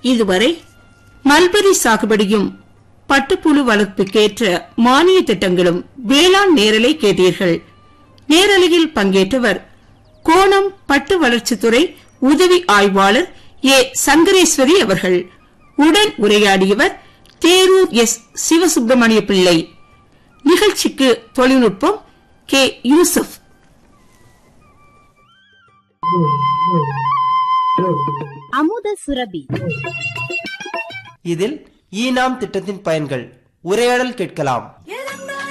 இதுவரை மல்பரி சாகுபடியும் பட்டுப்புழு வளர்ப்புக்கேற்ற மானிய திட்டங்களும் வேளாண் நேரலை கேட்டீர்கள். நேரலையில் பங்கேற்றவர் கோணம் பட்டு வளர்ச்சித்துறை உதவி ஆய்வாளர் ஏ சங்கரேஸ்வரி அவர்கள். உடன் உரையாடியவர் தேரூர் எஸ் சிவசுப்பிரமணிய பிள்ளை. நிகழ்ச்சிக்கு தொழில்நுட்பம் கே யூசுப். அமுத சுரபி. இதில் ஈனாம் திட்டத்தின் பயன்கள் உரையாடல் கேட்கலாம்.